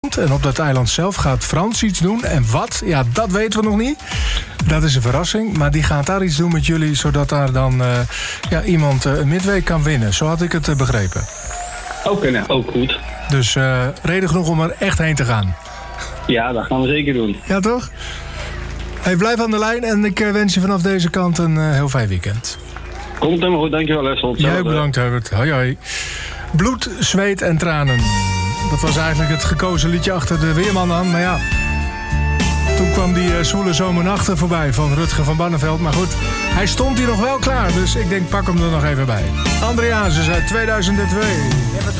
En op dat eiland zelf gaat Frans iets doen. En wat? Ja, dat weten we nog niet. Dat is een verrassing. Maar die gaat daar iets doen met jullie, zodat daar dan iemand een midweek kan winnen. Zo had ik het begrepen. Oké, nou, ook goed. Dus reden genoeg om er echt heen te gaan. Ja, dat gaan we zeker doen. Ja, toch? Hey, blijf aan de lijn en ik wens je vanaf deze kant een heel fijn weekend. Komt helemaal goed, dankjewel Lessel. Jij bedankt, Herbert. Hoi, hoi. Bloed, zweet en tranen. Dat was eigenlijk het gekozen liedje achter de weerman aan. Maar ja, toen kwam die zwoele zomernachten voorbij van Rutger van Barneveld. Maar goed, hij stond hier nog wel klaar. Dus ik denk, pak hem er nog even bij. André Hazes uit 2002.